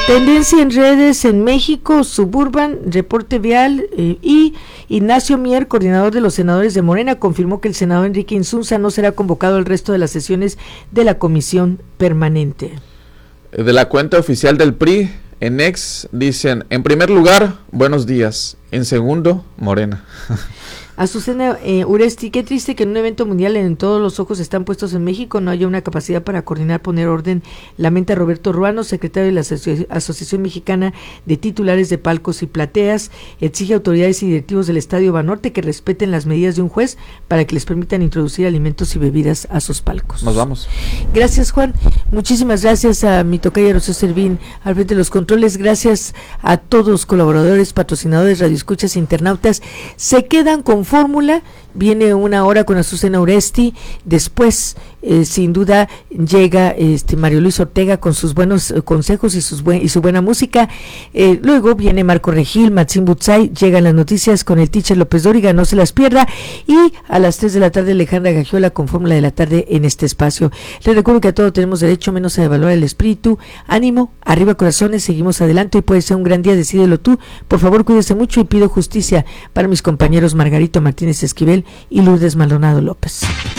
Tendencia en redes en México, Suburban, Reporte Vial y Ignacio Mier, coordinador de los senadores de Morena, confirmó que el senador Enrique Insunza no será convocado al resto de las sesiones de la comisión permanente. De la cuenta oficial del PRI, en X, dicen, en primer lugar, buenos días, en segundo, Morena. Azucena Uresti, qué triste que en un evento mundial en todos los ojos están puestos en México no haya una capacidad para coordinar, poner orden, lamenta Roberto Ruano, secretario de la Asociación Mexicana de Titulares de Palcos y Plateas, exige a autoridades y directivos del Estadio Banorte que respeten las medidas de un juez para que les permitan introducir alimentos y bebidas a sus palcos. Nos vamos. Gracias, Juan, muchísimas gracias a mi tocaya Rocío Servín al frente de los controles, gracias a todos los colaboradores, patrocinadores, radioescuchas, internautas. Se quedan con Fórmula, viene una hora con Azucena Uresti, después sin duda llega Mario Luis Ortega con sus buenos consejos y su buena música, luego viene Marco Regil, Maxim Butzai, llegan las noticias con el teacher López Dóriga, no se las pierda, y a las 3 de la tarde Alejandra Gagiola con Fórmula de la Tarde en este espacio. Les recuerdo que a todo tenemos derecho, menos a evaluar el espíritu. Ánimo, arriba corazones, seguimos adelante y puede ser un gran día, decídelo tú. Por favor, cuídese mucho y pido justicia para mis compañeros Margarito Martínez Esquivel y Lourdes Maldonado López.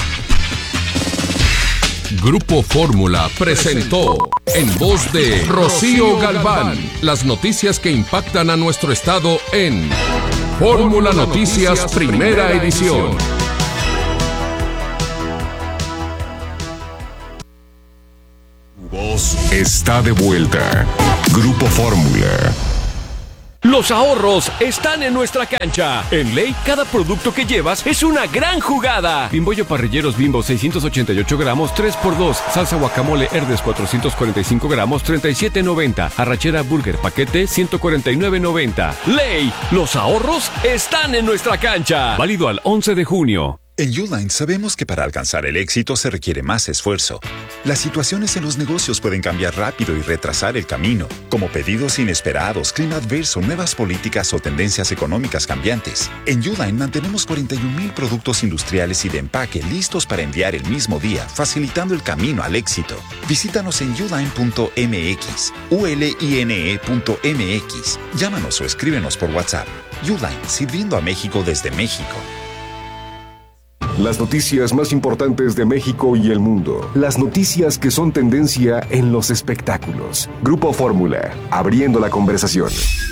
Grupo Fórmula presentó en voz de Rocío Galván las noticias que impactan a nuestro estado en Fórmula Noticias Primera Edición. Tu voz está de vuelta. Grupo Fórmula. Los ahorros están en nuestra cancha. En Ley, cada producto que llevas es una gran jugada. Bimbollo Parrilleros Bimbo 688 gramos, 3x2. Salsa guacamole Herdes 445 gramos, 37.90. Arrachera Burger paquete, 149.90. Ley, los ahorros están en nuestra cancha. Válido al 11 de junio. En Uline sabemos que para alcanzar el éxito se requiere más esfuerzo. Las situaciones en los negocios pueden cambiar rápido y retrasar el camino, como pedidos inesperados, clima adverso, nuevas políticas o tendencias económicas cambiantes. En Uline mantenemos 41,000 productos industriales y de empaque listos para enviar el mismo día, facilitando el camino al éxito. Visítanos en uline.mx, uline.mx. Llámanos o escríbenos por WhatsApp. Uline, sirviendo a México desde México. Las noticias más importantes de México y el mundo. Las noticias que son tendencia en los espectáculos. Grupo Fórmula, abriendo la conversación.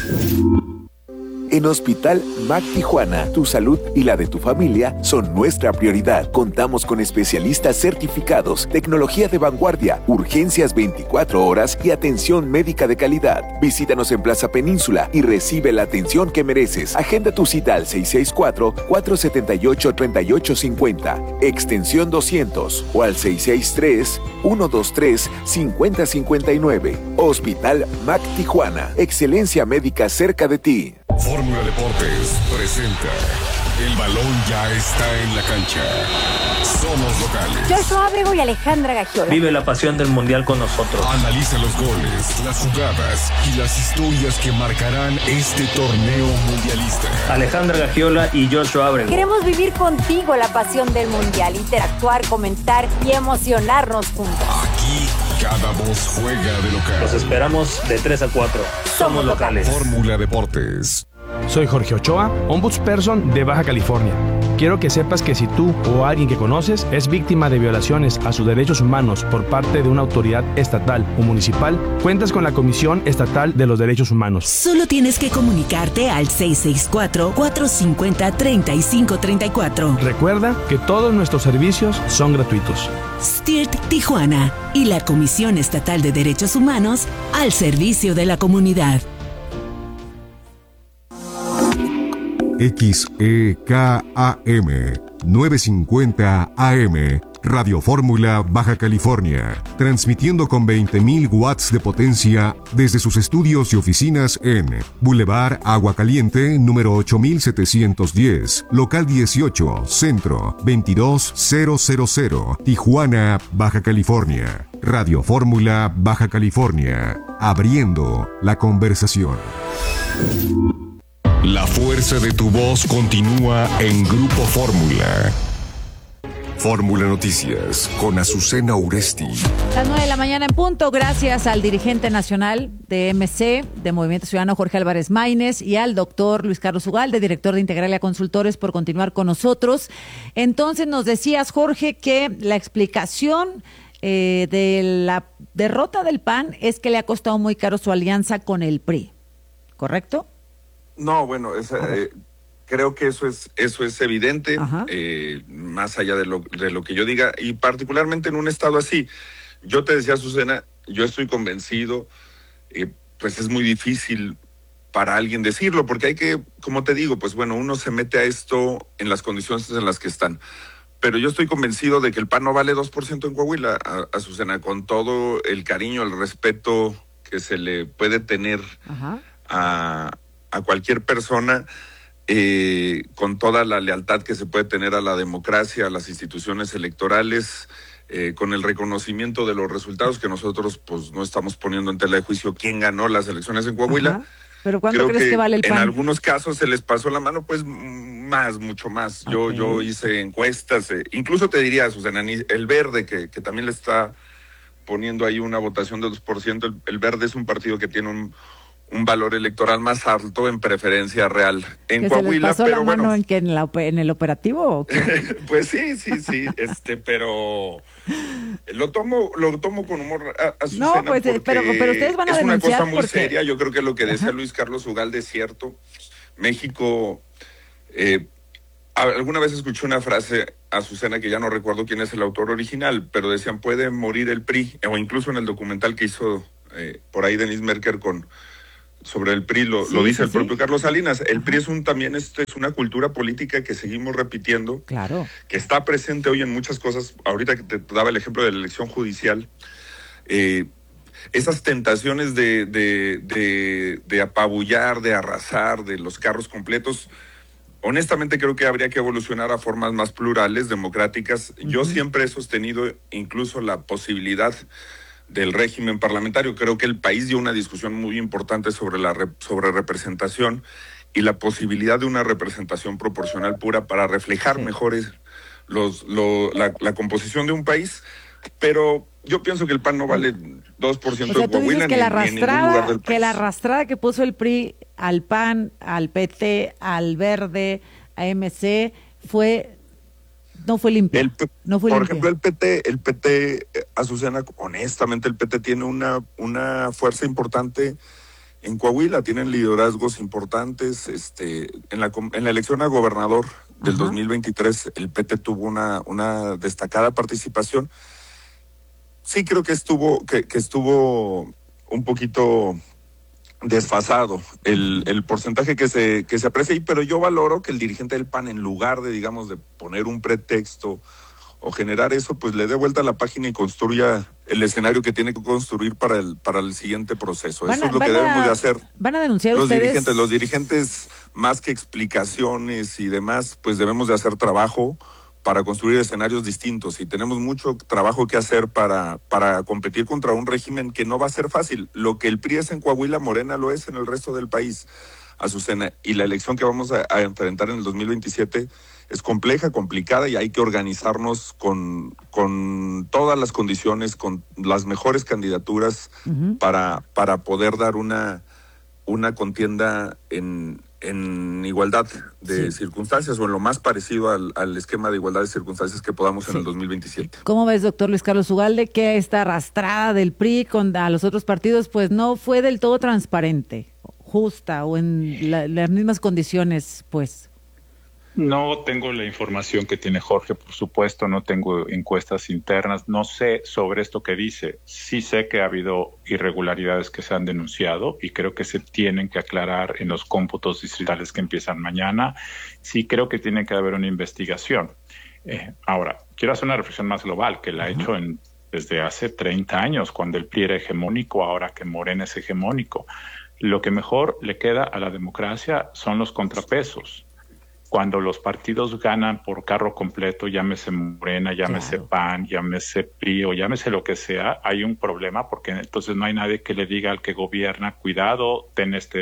En Hospital MAC Tijuana, tu salud y la de tu familia son nuestra prioridad. Contamos con especialistas certificados, tecnología de vanguardia, urgencias 24 horas y atención médica de calidad. Visítanos en Plaza Península y recibe la atención que mereces. Agenda tu cita al 664-478-3850, extensión 200 o al 663-123-5059. Hospital MAC Tijuana, excelencia médica cerca de ti. Fórmula Deportes presenta El balón ya está en la cancha. Somos locales. Joshua Ábrego y Alejandra Gagiola. Vive la pasión del mundial con nosotros. Analiza los goles, las jugadas y las historias que marcarán este torneo mundialista. Alejandra Gagiola y Joshua Ábrego. Queremos vivir contigo la pasión del mundial, interactuar, comentar y emocionarnos juntos. Aquí cada voz juega de local. Los esperamos de 3 a 4. Somos locales. Fórmula Deportes. Soy Jorge Ochoa, ombudsperson de Baja California. Quiero que sepas que si tú o alguien que conoces es víctima de violaciones a sus derechos humanos por parte de una autoridad estatal o municipal, cuentas con la Comisión Estatal de los Derechos Humanos. Solo tienes que comunicarte al 664-450-3534. Recuerda que todos nuestros servicios son gratuitos. STIRT Tijuana y la Comisión Estatal de Derechos Humanos al servicio de la comunidad. XEKAM 950 AM Radio Fórmula Baja California, transmitiendo con 20,000 watts de potencia desde sus estudios y oficinas en Boulevard Agua Caliente, número 8710, local 18, centro 22000, Tijuana, Baja California. Radio Fórmula Baja California, abriendo la conversación. La fuerza de tu voz continúa en Grupo Fórmula. Fórmula Noticias con Azucena Uresti. Las 9 de la mañana en punto, gracias al dirigente nacional de MC, de Movimiento Ciudadano, Jorge Álvarez Maínez, y al doctor Luis Carlos Ugalde, director de Integralia Consultores, por continuar con nosotros. Entonces nos decías, Jorge, que la explicación de la derrota del PAN es que le ha costado muy caro su alianza con el PRI, ¿correcto? No, bueno, creo que eso es evidente, más allá de lo que yo diga, y particularmente en un estado así. Yo te decía, Azucena, yo estoy convencido, pues es muy difícil para alguien decirlo, porque hay que, como te digo, pues bueno, uno se mete a esto en las condiciones en las que están. Pero yo estoy convencido de que el PAN no vale 2% en Coahuila, Azucena, con todo el cariño, el respeto que se le puede tener a cualquier persona, con toda la lealtad que se puede tener a la democracia, a las instituciones electorales, con el reconocimiento de los resultados que nosotros pues no estamos poniendo en tela de juicio quién ganó las elecciones en Coahuila. ¿Pero cuánto crees que vale el PAN? En algunos casos se les pasó la mano, pues mucho más. Yo hice encuestas, incluso te diría, Susana, el Verde, que también le está poniendo ahí una votación de 2%, el Verde es un partido que tiene un valor electoral más alto en preferencia real en Coahuila. ¿Se les pasó la mano en el operativo o qué? Pues sí, pero lo tomo con humor, Azucena, no, pues, pero ustedes van a denunciar. Es una cosa muy seria. Yo creo que lo que decía Luis Carlos Ugalde es cierto. México, alguna vez escuché una frase, Azucena, que ya no recuerdo quién es el autor original, pero decían, puede morir el PRI, o incluso en el documental que hizo por ahí Denise Merker sobre el PRI, lo dice el propio Carlos Salinas. El PRI es una cultura política que seguimos repitiendo, que está presente hoy en muchas cosas. Ahorita que te daba el ejemplo de la elección judicial, esas tentaciones de apabullar, de arrasar, de los carros completos, honestamente creo que habría que evolucionar a formas más plurales, democráticas. Yo siempre he sostenido incluso la posibilidad del régimen parlamentario. Creo que el país dio una discusión muy importante sobre representación y la posibilidad de una representación proporcional pura para reflejar mejores la composición de un país, pero yo pienso que el PAN no vale 2% de Coahuila ni en ningún lugar del país. Que la arrastrada que puso el PRI al PAN, al PT, al Verde, a MC, no fue limpia. Por ejemplo, el PT, Azucena, honestamente, el PT tiene una fuerza importante en Coahuila, tienen liderazgos importantes. En la elección a gobernador del 2023, el PT tuvo una destacada participación. Sí creo que estuvo un poquito desfasado el porcentaje que se aprecia ahí, pero yo valoro que el dirigente del PAN, en lugar de, digamos, de poner un pretexto o generar eso, pues le dé vuelta a la página y construya el escenario que tiene que construir para el siguiente proceso. Eso es lo que debemos de hacer. ¿Van a denunciar ustedes? Los dirigentes, más que explicaciones y demás, pues debemos de hacer trabajo para construir escenarios distintos, y tenemos mucho trabajo que hacer para competir contra un régimen que no va a ser fácil. Lo que el PRI es en Coahuila, Morena lo es en el resto del país, Azucena, y la elección que vamos a enfrentar en el 2027 es compleja, complicada, y hay que organizarnos con todas las condiciones, con las mejores candidaturas para poder dar una contienda en igualdad de circunstancias, o en lo más parecido al esquema de igualdad de circunstancias que podamos en el 2027. ¿Cómo ves, doctor Luis Carlos Ugalde, que esta arrastrada del PRI a los otros partidos pues no fue del todo transparente, justa o en las mismas condiciones, pues? No tengo la información que tiene Jorge, por supuesto, no tengo encuestas internas, no sé sobre esto que dice. Sí sé que ha habido irregularidades que se han denunciado y creo que se tienen que aclarar en los cómputos distritales que empiezan mañana. Sí creo que tiene que haber una investigación. Ahora, quiero hacer una reflexión más global, que la he hecho desde hace 30 años, cuando el PRI era hegemónico, ahora que Morena es hegemónico. Lo que mejor le queda a la democracia son los contrapesos. Cuando los partidos ganan por carro completo, llámese Morena, llámese PAN, llámese PRI o llámese lo que sea, hay un problema, porque entonces no hay nadie que le diga al que gobierna, cuidado, ten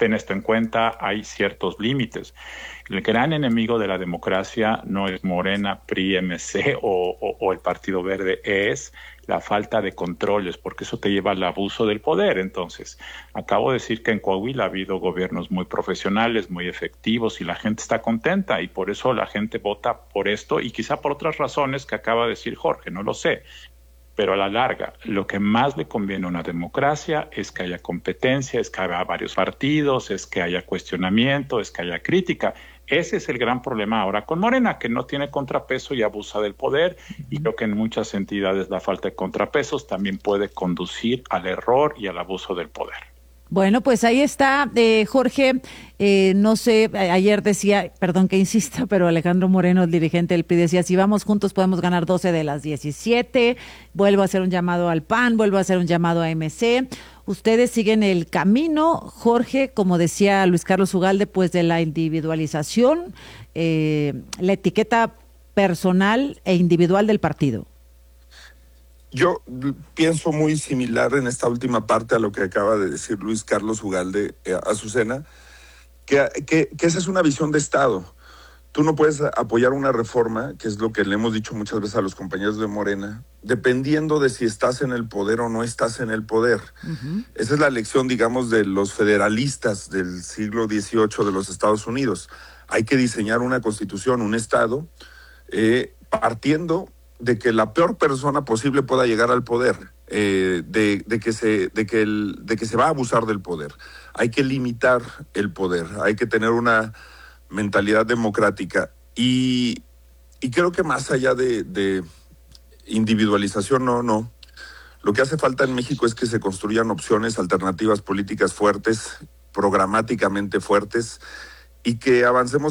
ten esto en cuenta, hay ciertos límites. El gran enemigo de la democracia no es Morena, PRI, MC o el Partido Verde, es la falta de controles, porque eso te lleva al abuso del poder. Entonces, acabo de decir que en Coahuila ha habido gobiernos muy profesionales, muy efectivos, y la gente está contenta, y por eso la gente vota por esto, y quizá por otras razones que acaba de decir Jorge, no lo sé. Pero a la larga, lo que más le conviene a una democracia es que haya competencia, es que haya varios partidos, es que haya cuestionamiento, es que haya crítica. Ese es el gran problema ahora con Morena, que no tiene contrapeso y abusa del poder, y creo que en muchas entidades la falta de contrapesos también puede conducir al error y al abuso del poder. Bueno, pues ahí está, Jorge. No sé, ayer decía, perdón que insista, pero Alejandro Moreno, el dirigente del PRI, decía, si vamos juntos podemos ganar 12 de las 17. Vuelvo a hacer un llamado al PAN, vuelvo a hacer un llamado a MC. Ustedes siguen el camino, Jorge, como decía Luis Carlos Ugalde, pues de la individualización, la etiqueta personal e individual del partido. Yo pienso muy similar en esta última parte a lo que acaba de decir Luis Carlos Ugalde, Azucena, que esa es una visión de Estado. Tú no puedes apoyar una reforma, que es lo que le hemos dicho muchas veces a los compañeros de Morena, dependiendo de si estás en el poder o no estás en el poder. Uh-huh. Esa es la lección, digamos, de los federalistas del siglo XVIII de los Estados Unidos. Hay que diseñar una constitución, un Estado, partiendo de que la peor persona posible pueda llegar al poder, de que se va a abusar del poder. Hay que limitar el poder, hay que tener una mentalidad democrática, y creo que más allá de individualización, no. Lo que hace falta en México es que se construyan opciones, alternativas políticas fuertes, programáticamente fuertes, y que avancemos